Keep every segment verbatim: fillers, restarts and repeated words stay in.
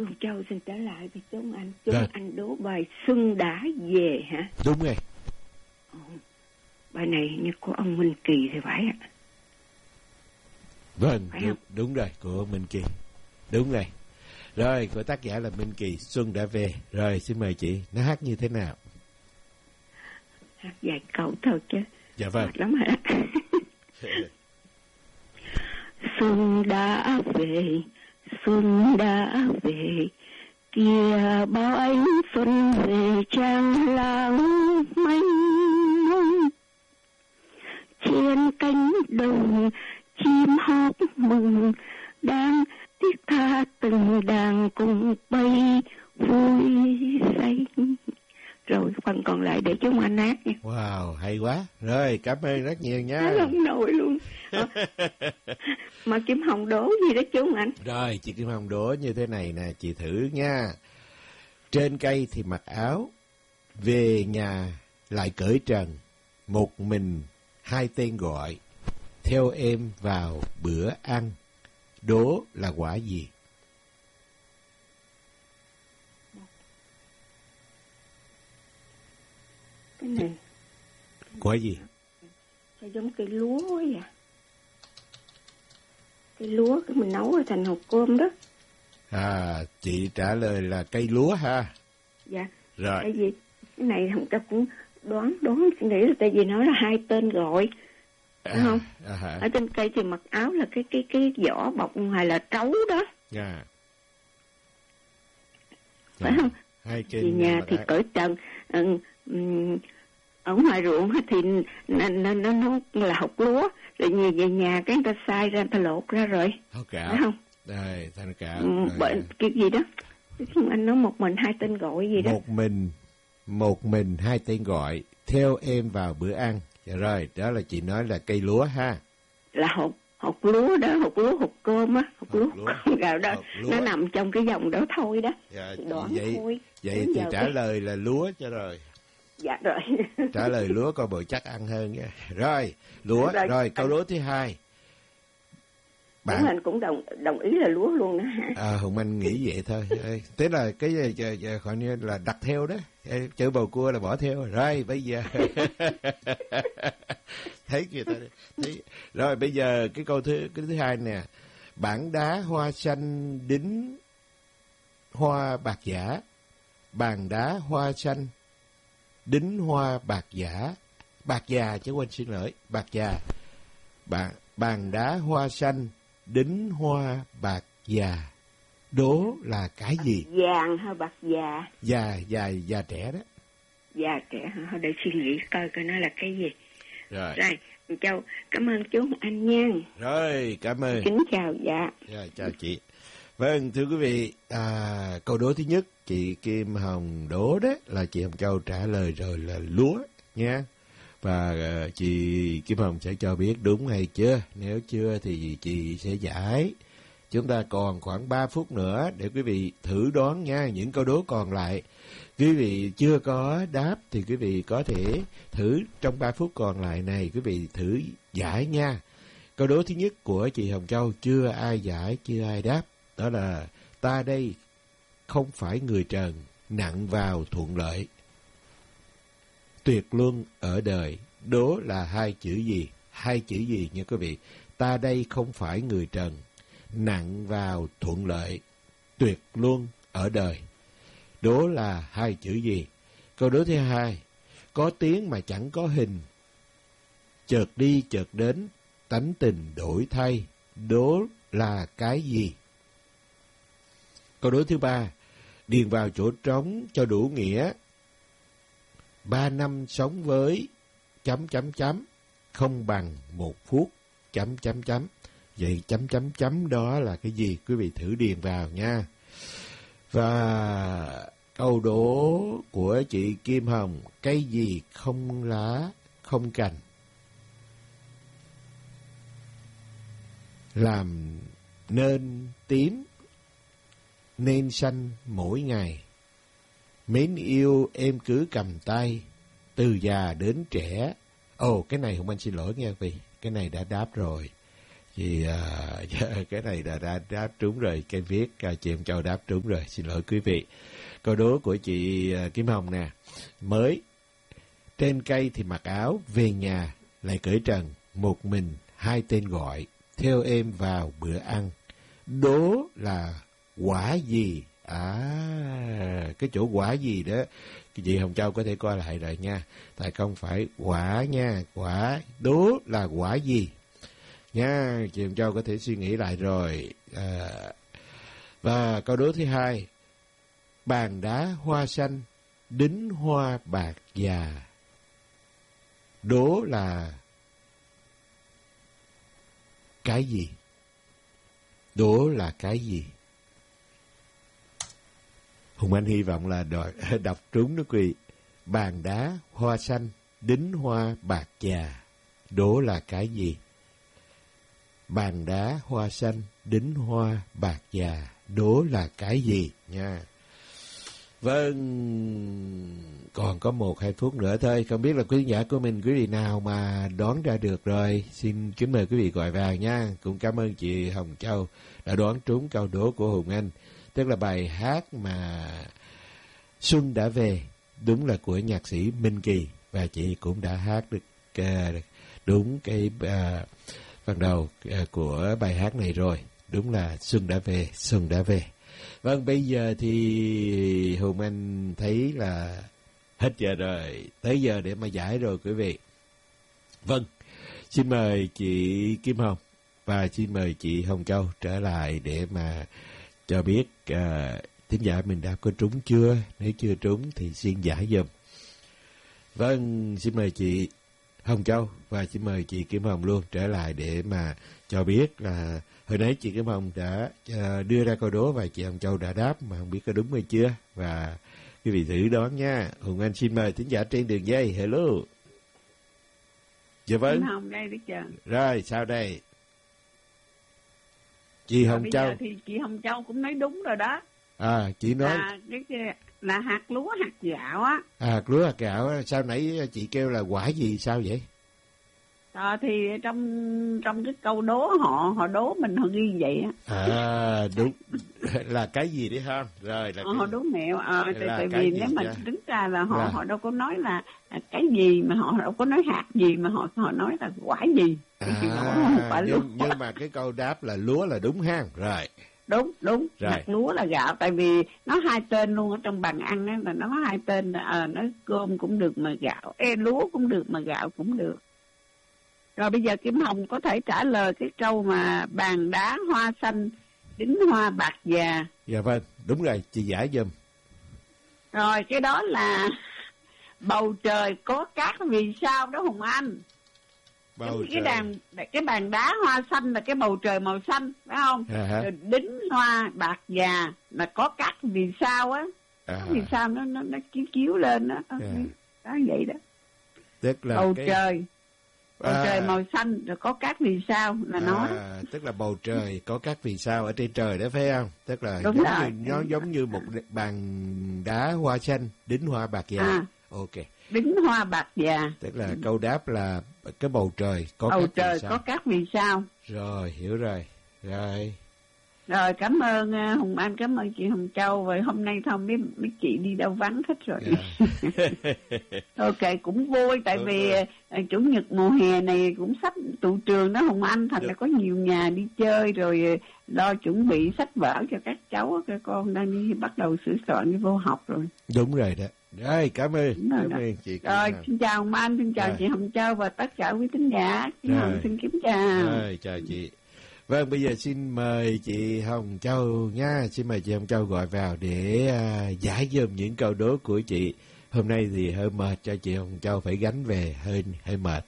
Hồng Châu xin trở lại với chúng anh. Chúng Rồi. Anh đố bài Xuân đã về hả? Đúng rồi. Ừ. Bài này như của ông Minh Kỳ thì phải ạ. Vâng, đúng, đúng rồi, của Minh Kỳ. Đúng rồi. Rồi, của tác giả là Minh Kỳ, Xuân đã về. Rồi, xin mời chị, nó hát như thế nào? Hát vài câu thôi chứ. Dạ vâng. Mệt lắm hả? Xuân đã về, xuân đã về, kìa bao ánh xuân về trang làng mênh mông. Trên cánh đồng chim hót mừng, đang thiết tha từng đàn cùng bay vui say. Rồi phần còn lại để chúng anh hát nha. Wow, hay quá. Rồi, cảm ơn rất nhiều nha. Hát không nổi luôn. Ờ. Mà Kim Hồng đố gì đó chúng anh. Rồi, chị Kim Hồng đố như thế này nè, chị thử nha. Trên cây thì mặc áo, về nhà lại cởi trần, một mình hai tên gọi, theo em vào bữa ăn, đố là quả gì? Cái này quả gì? sao giống cây lúa quá vậy? Cây lúa cái mình nấu thành hột cơm đó. À, chị trả lời là cây lúa ha. Dạ. Rồi. Tại vì cái này không ta cũng đoán đoán nghĩ là tại vì nó là hai tên gọi, phải không? À, à, ở trên cây thì mặc áo là cái cái cái vỏ bọc ngoài là trấu đó. Dạ. Phải không? Hai Thì nhà thì cởi trần, ừ, ở ngoài ruộng thì nó nó nó, nó là hột lúa, rồi về về nhà cái người ta xay ra, người ta lột ra rồi. Thao cạo. Phải không? Đây, thao cạo. Ừ, bệnh cái gì đó. Anh nói một mình hai tên gọi gì đó. Một mình, một mình hai tên gọi, theo em vào bữa ăn. Dạ rồi, đó là chị nói là cây lúa ha. Là hột hột lúa đó, hột lúa hột cơm á, hột, hột lúa, lúa con gạo đó, nó nằm trong cái dòng đó thôi đó. Dạ, đoạn vậy, thôi. Vậy Đến thì trả cái... lời là lúa cho rồi. Dạ rồi. Trả lời lúa coi bộ chắc ăn hơn nha. Rồi, lúa, rồi, rồi câu đố thứ hai. Bạn Hùng Anh cũng đồng đồng ý là lúa luôn đó hả? À, Hùng Anh nghĩ vậy thôi. Thế là cái gì gọi như là đặt theo đó. Chữ bầu cua là bỏ theo. Rồi, bây giờ thấy kìa ta. Thấy. Rồi, bây giờ cái câu thứ cái thứ hai nè. Bảng đá hoa xanh đính hoa bạc giả. Bàn đá hoa xanh đính hoa bạc giả. Bạc già chứ quên xin lỗi. Bạc già. Bàn, bàn đá hoa xanh đính hoa bạc già, đố là cái gì? Vàng hay bạc già? Già, già, già trẻ đó. Già trẻ hả? Để suy nghĩ coi coi nó là cái gì. Rồi. Rồi, Châu, cảm ơn chú anh nha. Rồi, cảm ơn. Kính chào, dạ. Rồi, chào chị. Vâng, thưa quý vị, à, câu đố thứ nhất, chị Kim Hồng đố đó là chị Hồng Châu trả lời rồi là lúa nha. Và uh, chị Kim Hồng sẽ cho biết đúng hay chưa. Nếu chưa thì chị sẽ giải. Chúng ta còn khoảng ba phút nữa để quý vị thử đoán nha. Những câu đố còn lại, quý vị chưa có đáp thì quý vị có thể thử trong ba phút còn lại này. Quý vị thử giải nha. Câu đố thứ nhất của chị Hồng Châu chưa ai giải, chưa ai đáp. Đó là ta đây không phải người trần, nặng vào thuận lợi, tuyệt luân ở đời, đố là hai chữ gì? Hai chữ gì nha quý vị? Ta đây không phải người trần, nặng vào thuận lợi, tuyệt luân ở đời, đố là hai chữ gì? Câu đố thứ hai, có tiếng mà chẳng có hình, chợt đi chợt đến, tánh tình đổi thay, đố là cái gì? Câu đố thứ ba, điền vào chỗ trống cho đủ nghĩa, ba năm sống với chấm chấm chấm không bằng một phút chấm chấm chấm. Vậy chấm chấm chấm đó là cái gì? Quý vị thử điền vào nha. Và câu đố của chị Kim Hồng, cây gì không lá không cành, làm nên tím nên xanh mỗi ngày, mến yêu em cứ cầm tay, từ già đến trẻ. Ồ, oh, cái này Hùng Anh xin lỗi nghe quý vị, cái này đã đáp rồi. Thì uh, cái này đã, đã đáp trúng rồi. Cái viết uh, chị Hồng Châu đáp trúng rồi. Xin lỗi quý vị. Câu đố của chị uh, Kim Hồng nè. Mới trên cây thì mặc áo, về nhà lại cởi trần, một mình hai tên gọi, theo em vào bữa ăn. Đố là quả gì? À, cái chỗ quả gì đó chị Hồng Châu có thể coi lại rồi nha. Tại không phải quả nha, quả. Đố là quả gì nha. Chị Hồng Châu có thể suy nghĩ lại rồi. À, và câu đố thứ hai. Bàn đá hoa xanh, đính hoa bạc già. Đố là cái gì? Đố là cái gì? Hùng Anh hy vọng là đọc, đọc trúng đó quý. Bàn đá hoa xanh, đính hoa bạc già. Đố là cái gì? Bàn đá hoa xanh, đính hoa bạc già. Đố là cái gì nha? Vâng, còn có một hai phút nữa thôi. Không biết là quý giả của mình quý vị nào mà đoán ra được rồi. Xin kính mời quý vị gọi vào nha. Cũng cảm ơn chị Hồng Châu đã đoán trúng câu đố của Hùng Anh. Tức là bài hát mà Xuân đã về, đúng là của nhạc sĩ Minh Kỳ. Và chị cũng đã hát được uh, đúng cái uh, phần đầu uh, của bài hát này rồi. Đúng là Xuân đã về, Xuân đã về. Vâng, bây giờ thì Hùng Anh thấy là hết giờ rồi, tới giờ để mà giải rồi quý vị. Vâng, xin mời chị Kim Hồng và xin mời chị Hồng Châu trở lại để mà cho biết uh, thính giả mình đã có trúng chưa. Nếu chưa trúng thì xin giải giùm. Vâng, xin mời chị Hồng Châu và xin mời chị Kim Hồng luôn trở lại để mà cho biết là hồi nãy chị Kim Hồng đã uh, đưa ra câu đố và chị Hồng Châu đã đáp mà không biết có đúng hay chưa. Và quý vị thử đoán nha. Hùng Anh xin mời thính giả trên đường dây. Hello. Dạ vâng. Kim Hồng đây được chưa? Rồi, sao đây? Chị Hồng bây Châu. Giờ thì chị Hồng Châu cũng nói đúng rồi đó. À, chị nói là, cái, là hạt lúa hạt gạo á. À, hạt lúa hạt gạo. Sao nãy chị kêu là quả gì sao vậy? À, thì trong trong cái câu đố họ họ đố mình họ ghi vậy á. À, đúng. Là cái gì đấy ha? Rồi là họ, họ đố mẹo. À, tại tại vì nếu mà vậy? tính ra là họ là... họ đâu có nói là cái gì, mà họ đâu có nói hạt gì, mà họ họ nói là quả gì. À, không phải nhưng, nhưng mà cái câu đáp là lúa là đúng ha. Rồi. Đúng, đúng. Rồi. Hạt lúa là gạo, tại vì nó hai tên luôn ở trong bàn ăn á, là nó có hai tên. À, nó cơm cũng được mà gạo, Ê, lúa cũng được mà gạo cũng được. Rồi bây giờ Kim Hồng có thể trả lời cái câu mà bàn đá hoa xanh, đính hoa bạc già. Dạ vâng, đúng rồi, chị giải giùm. Rồi cái đó là bầu trời có cát vì sao đó Hùng Anh. Bầu cái trời. đàn cái bàn đá hoa xanh là cái bầu trời màu xanh, phải không? À, rồi đính hoa bạc già là có cát vì sao á. À. Vì sao nó nó nó chiếu chiếu lên đó. À. Đó vậy đó. Tức là bầu cái... trời bầu à. trời màu xanh rồi có cát vì sao là à, nó. Tức là bầu trời có cát vì sao ở trên trời đó phải không? Tức là đúng giống rồi. như, nó giống như một bàn đá hoa xanh đính hoa bạc già. À. Ok. Đính hoa bạc già. Tức là câu đáp là cái bầu trời có bầu cát trời vì sao. có cát vì sao. Rồi, hiểu rồi. Rồi. Rồi, cảm ơn uh, Hùng Anh, cảm ơn chị Hồng Châu. Và hôm nay thôi mấy, mấy chị đi đâu vắng hết rồi. Yeah. Ok, cũng vui. Tại đúng vì uh, chủ nhật mùa hè này cũng sắp tụ trường đó Hùng Anh. Thành là có nhiều nhà đi chơi rồi uh, lo chuẩn bị sách vở cho các cháu. Các con đang đi bắt đầu sửa soạn đi vô học rồi. Đúng rồi đó. Rồi, cảm ơn. Cảm ơn chị. Rồi, xin chào Hùng Anh, xin chào rồi. Chị Hồng Châu và tất cả quý thính giả. Chị Hồng xin kính chào. Rồi, chào chị. Vâng, bây giờ xin mời chị Hồng Châu nha. Xin mời chị Hồng Châu gọi vào để uh, giải dùm những câu đố của chị. Hôm nay thì hơi mệt cho chị Hồng Châu phải gánh về, hơi hơi mệt.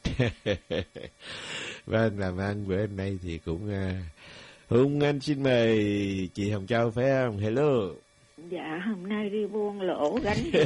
Vâng, làm ăn bữa hôm nay thì cũng... Uh... Hùng Anh xin mời chị Hồng Châu phải không? Hello. Dạ, hôm nay đi buôn lỗ gánh gì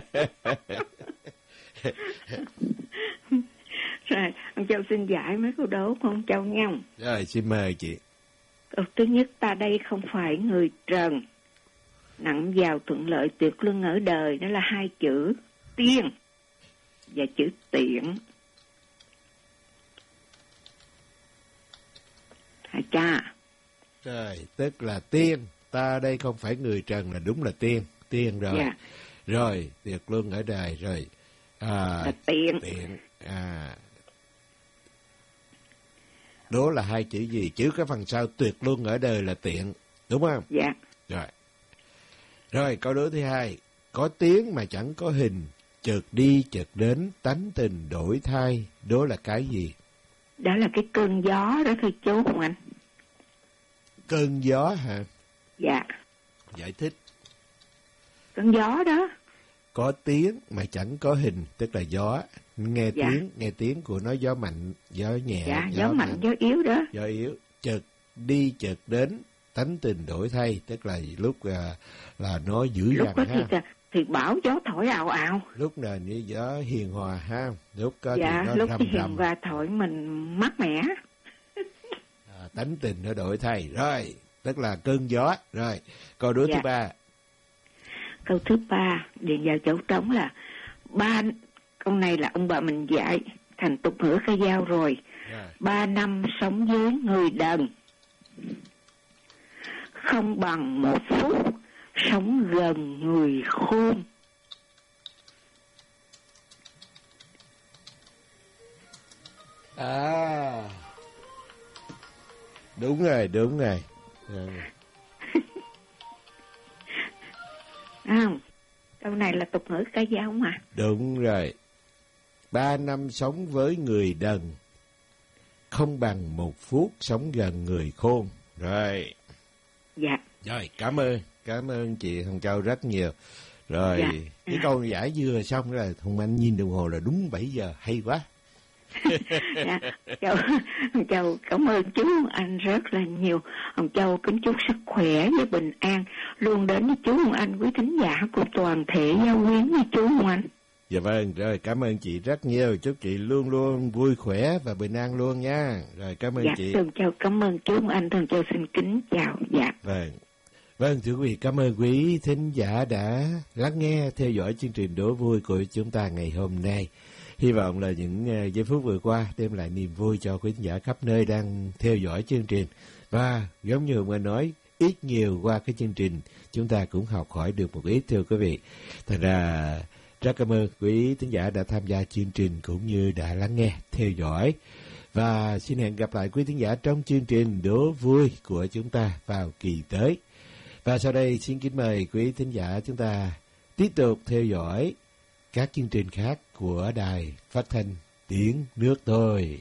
Rồi, ông Châu xin giải mấy câu đố của ông Châu nha. Rồi, xin mời chị. Câu thứ nhất, ta đây không phải người trần, nặng giàu thuận lợi tuyệt luân ở đời, đó là hai chữ tiên và chữ tiện. À, cha. Rồi, tức là tiên. Ta đây không phải người trần là đúng là tiên. Tiên rồi. Dạ. Rồi, tuyệt luân ở đời rồi. À, Là tiện. Tiện. À. Đó là hai chữ gì? Chứ cái phần sau tuyệt luân ở đời là tiện. Đúng không? Dạ. Rồi. Rồi, câu đố thứ hai. Có tiếng mà chẳng có hình, chợt đi chợt đến, tánh tình đổi thay. Đó là cái gì? Đó là cái cơn gió đó thưa chú Hùng Anh. Cơn gió hả? Dạ. Giải thích. Cơn gió đó. Có tiếng mà chẳng có hình, tức là gió. Nghe Dạ. tiếng, nghe tiếng của nó gió mạnh, gió nhẹ, Dạ, gió, gió mạnh, gió yếu đó. Gió yếu, chợt đi chợt đến, tánh tình đổi thay, tức là lúc là, là nó dữ lúc dằn đó ha. Thì, thì bão gió thổi ào ào. Lúc nào như gió hiền hòa ha, lúc có dạ, thì nó lúc rầm thì hiền rầm. hòa thổi mình mát mẻ. À, tánh tình nó đổi thay, rồi, tức là cơn gió. Rồi, câu đố dạ. thứ ba. Câu thứ ba, điền vào chỗ trống là ba, câu này là ông bà mình dạy thành tục ngữ ca dao rồi. rồi. Ba năm sống với người đần, không bằng một phút sống gần người khôn. À, đúng rồi, đúng rồi. Rồi. À, câu này là tục ngữ ca dao mà. Đúng rồi. Ba năm sống với người đần, không bằng một phút sống gần người khôn. Rồi. Dạ. Rồi, cảm ơn. Cảm ơn chị Hồng Châu rất nhiều. Rồi, dạ. cái câu giải vừa xong rồi, Hồng Anh nhìn đồng hồ là đúng bảy giờ, hay quá. dạ. Châu, Hồng Châu cảm ơn chú anh rất là nhiều. Hồng Châu kính chúc sức khỏe với bình an luôn đến với chú Hồng Anh, quý thính giả của toàn thể giao quyến với chú Hồng Anh. Dạ vâng, rồi cảm ơn chị rất nhiều. Chúc chị luôn luôn vui khỏe và bình an luôn nha. Rồi cảm ơn dạ, chị. Thường Châu cảm ơn chú Hồng Anh. Thường Châu xin kính chào. Dạ. Vâng. Vâng, thưa quý vị, cảm ơn quý thính giả đã lắng nghe, theo dõi chương trình Đố Vui của chúng ta ngày hôm nay. Hy vọng là những giây phút vừa qua đem lại niềm vui cho quý thính giả khắp nơi đang theo dõi chương trình. Và giống như mình nói, ít nhiều qua cái chương trình, chúng ta cũng học hỏi được một ít, thưa quý vị. Thành ra rất cảm ơn quý thính giả đã tham gia chương trình cũng như đã lắng nghe, theo dõi. Và xin hẹn gặp lại quý thính giả trong chương trình Đố Vui của chúng ta vào kỳ tới. Và sau đây xin kính mời quý thính giả chúng ta tiếp tục theo dõi các chương trình khác của Đài Phát thanh Tiếng Nước Tôi.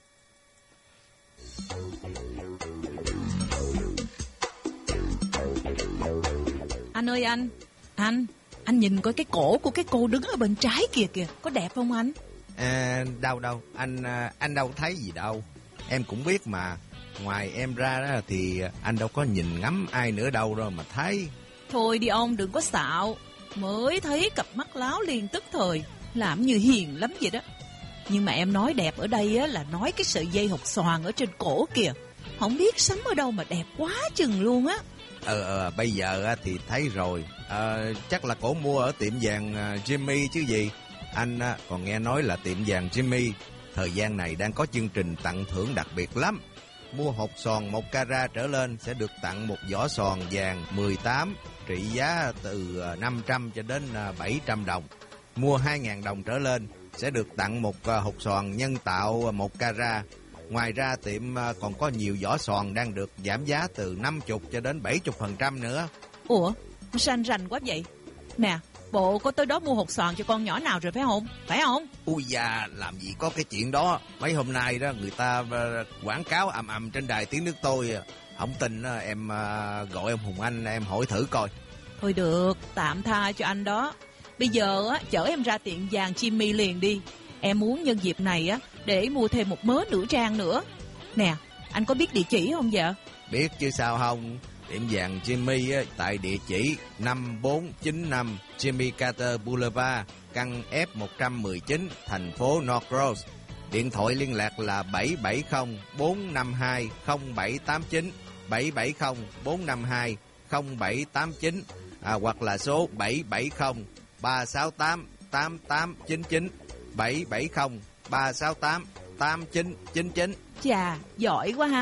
Anh ơi anh, anh, anh nhìn coi cái cổ của cái cô đứng ở bên trái kìa kìa, có đẹp không anh? À, đâu đâu, anh anh đâu thấy gì đâu. Em cũng biết mà, ngoài em ra đó thì anh đâu có nhìn ngắm ai nữa đâu rồi mà thấy. Thôi đi ông, đừng có xạo. Mới thấy cặp mắt láo liền tức thời, làm như hiền lắm vậy đó. Nhưng mà em nói đẹp ở đây á, là nói cái sợi dây hột xoàn ở trên cổ kìa. Không biết sắm ở đâu mà đẹp quá chừng luôn á. Ờ, ờ bây giờ thì thấy rồi. Ờ, chắc là cổ mua ở tiệm vàng Jimmy chứ gì. Anh còn nghe nói là tiệm vàng Jimmy thời gian này đang có chương trình tặng thưởng đặc biệt lắm. Mua hột xoàn một carat trở lên sẽ được tặng một vỏ xoàn vàng mười tám, trị giá từ năm trăm cho đến bảy trăm đồng. Mua hai nghìn đồng trở lên sẽ được tặng một hột xoàn nhân tạo một carat. Ngoài ra tiệm còn có nhiều vỏ xoàn đang được giảm giá từ năm mươi cho đến bảy mươi phần trăm nữa. Ủa, sao anh rành quá vậy? Nè, bộ có tới đó mua hột xoàn cho con nhỏ nào rồi phải không? Phải không? Ui da, làm gì có cái chuyện đó. Mấy hôm nay đó người ta quảng cáo ầm ầm trên đài Tiếng Nước Tôi. Không tin em gọi em Hùng Anh em hỏi thử coi. Thôi được, tạm tha cho anh đó. Bây giờ á, chở em ra tiệm vàng Jimmy liền đi. Em muốn nhân dịp này á để mua thêm một mớ nữ trang nữa. Nè, anh có biết địa chỉ không vậy? Biết chứ sao không. Tiệm vàng Jimmy á, tại địa chỉ năm bốn chín năm Jimmy Carter Boulevard, căn F một một chín, thành phố North Rose. Điện thoại liên lạc là bảy bảy không bốn năm hai không bảy tám chín, bảy bảy không bốn năm hai không bảy tám chín, à, hoặc là số bảy bảy không ba sáu tám tám tám chín chín, bảy bảy không ba sáu tám tám chín chín chín. Chà, giỏi quá ha.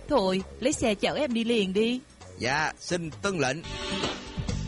Thôi lấy xe chở em đi liền đi. Dạ xin tuân lệnh.